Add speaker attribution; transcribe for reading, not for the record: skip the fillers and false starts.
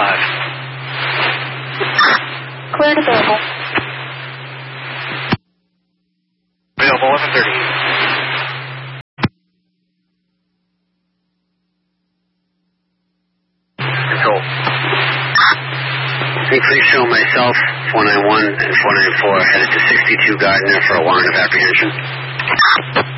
Speaker 1: Cleared available.
Speaker 2: Available 1130.
Speaker 3: Control. Please show myself, 491 and 494, headed to 62 Gardner for a warrant of apprehension.